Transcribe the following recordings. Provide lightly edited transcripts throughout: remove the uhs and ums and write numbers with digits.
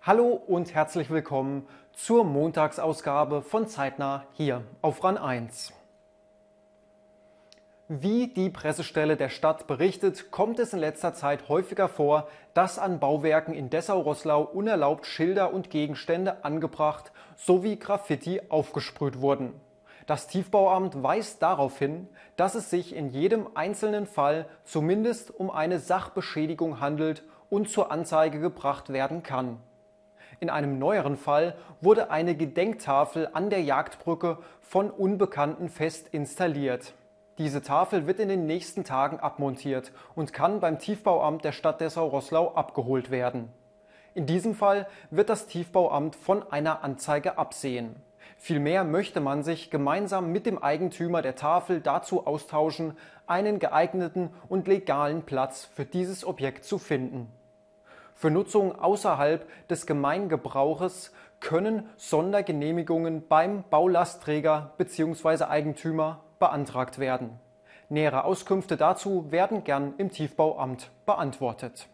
Hallo und herzlich willkommen zur Montagsausgabe von Zeitnah hier auf RAN 1. Wie die Pressestelle der Stadt berichtet, kommt es in letzter Zeit häufiger vor, dass an Bauwerken in Dessau-Roßlau unerlaubt Schilder und Gegenstände angebracht sowie Graffiti aufgesprüht wurden. Das Tiefbauamt weist darauf hin, dass es sich in jedem einzelnen Fall zumindest um eine Sachbeschädigung handelt und zur Anzeige gebracht werden kann. In einem neueren Fall wurde eine Gedenktafel an der Jagdbrücke von Unbekannten fest installiert. Diese Tafel wird in den nächsten Tagen abmontiert und kann beim Tiefbauamt der Stadt Dessau-Roßlau abgeholt werden. In diesem Fall wird das Tiefbauamt von einer Anzeige absehen. Vielmehr möchte man sich gemeinsam mit dem Eigentümer der Tafel dazu austauschen, einen geeigneten und legalen Platz für dieses Objekt zu finden. Für Nutzung außerhalb des Gemeingebrauches können Sondergenehmigungen beim Baulastträger bzw. Eigentümer beantragt werden. Nähere Auskünfte dazu werden gern im Tiefbauamt beantwortet.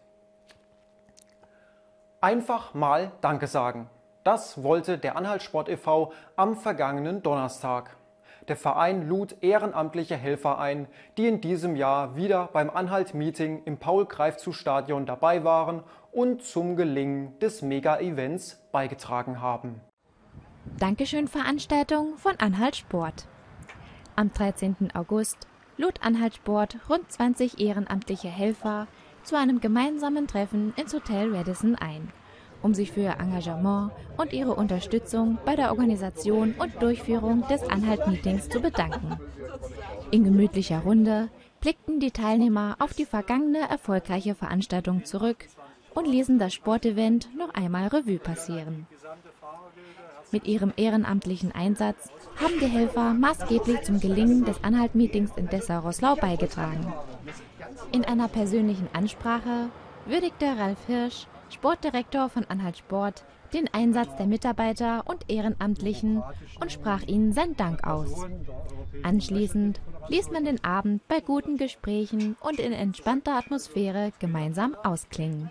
Einfach mal Danke sagen. Das wollte der Anhalt-Sport e.V. am vergangenen Donnerstag. Der Verein lud ehrenamtliche Helfer ein, die in diesem Jahr wieder beim Anhalt-Meeting im Paul-Greifzu-Stadion dabei waren und zum Gelingen des Mega-Events beigetragen haben. Dankeschön-Veranstaltung von Anhalt Sport. Am 13. August lud Anhalt Sport rund 20 ehrenamtliche Helfer zu einem gemeinsamen Treffen ins Hotel Radisson ein, um sich für ihr Engagement und ihre Unterstützung bei der Organisation und Durchführung des Anhalt-Meetings zu bedanken. In gemütlicher Runde blickten die Teilnehmer auf die vergangene erfolgreiche Veranstaltung zurück und ließen das Sportevent noch einmal Revue passieren. Mit ihrem ehrenamtlichen Einsatz haben die Helfer maßgeblich zum Gelingen des Anhalt-Meetings in Dessau-Roßlau beigetragen. In einer persönlichen Ansprache würdigte Ralf Hirsch, Sportdirektor von Anhalt Sport, den Einsatz der Mitarbeiter und Ehrenamtlichen und sprach ihnen seinen Dank aus. Anschließend ließ man den Abend bei guten Gesprächen und in entspannter Atmosphäre gemeinsam ausklingen.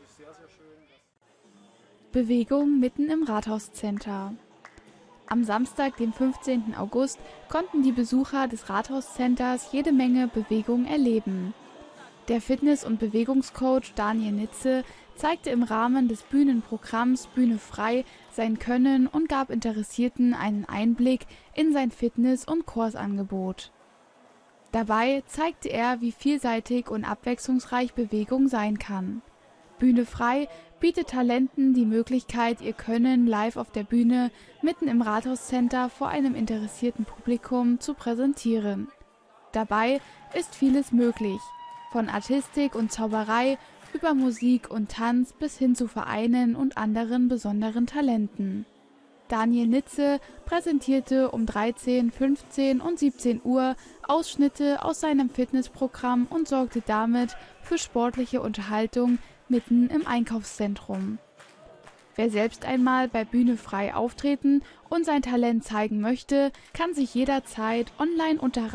Bewegung mitten im Rathauscenter. Am Samstag, dem 15. August, konnten die Besucher des Rathauscenters jede Menge Bewegung erleben. Der Fitness- und Bewegungscoach Daniel Nitze zeigte im Rahmen des Bühnenprogramms Bühne frei sein Können und gab Interessierten einen Einblick in sein Fitness- und Kursangebot. Dabei zeigte er, wie vielseitig und abwechslungsreich Bewegung sein kann. Bühne frei bietet Talenten die Möglichkeit, ihr Können live auf der Bühne mitten im Rathauscenter vor einem interessierten Publikum zu präsentieren. Dabei ist vieles möglich, von Artistik und Zauberei über Musik und Tanz bis hin zu Vereinen und anderen besonderen Talenten. Daniel Nitze präsentierte um 13, 15 und 17 Uhr Ausschnitte aus seinem Fitnessprogramm und sorgte damit für sportliche Unterhaltung mitten im Einkaufszentrum. Wer selbst einmal bei Bühne frei auftreten und sein Talent zeigen möchte, kann sich jederzeit online unter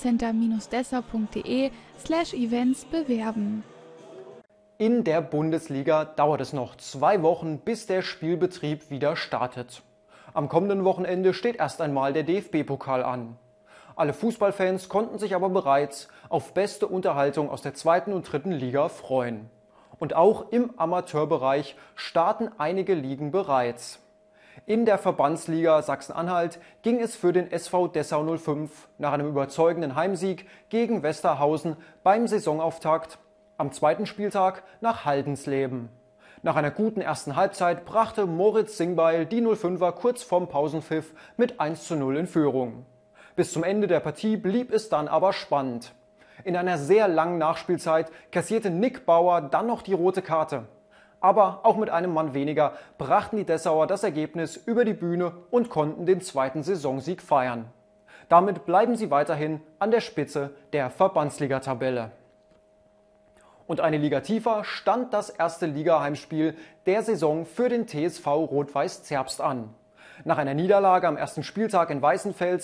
rathauscenter-dessau.de/events bewerben. In der Bundesliga dauert es noch 2 Wochen, bis der Spielbetrieb wieder startet. Am kommenden Wochenende steht erst einmal der DFB-Pokal an. Alle Fußballfans konnten sich aber bereits auf beste Unterhaltung aus der 2. und 3. Liga freuen. Und auch im Amateurbereich starten einige Ligen bereits. In der Verbandsliga Sachsen-Anhalt ging es für den SV Dessau 05 nach einem überzeugenden Heimsieg gegen Westerhausen beim Saisonauftakt am 2. Spieltag nach Haldensleben. Nach einer guten ersten Halbzeit brachte Moritz Singbeil die 05er kurz vorm Pausenpfiff mit 1:0 in Führung. Bis zum Ende der Partie blieb es dann aber spannend. In einer sehr langen Nachspielzeit kassierte Nick Bauer dann noch die rote Karte. Aber auch mit einem Mann weniger brachten die Dessauer das Ergebnis über die Bühne und konnten den 2. Saisonsieg feiern. Damit bleiben sie weiterhin an der Spitze der Verbandsligatabelle. Und eine Liga tiefer stand das erste Liga-Heimspiel der Saison für den TSV Rot-Weiß Zerbst an. Nach einer Niederlage am ersten Spieltag in Weißenfels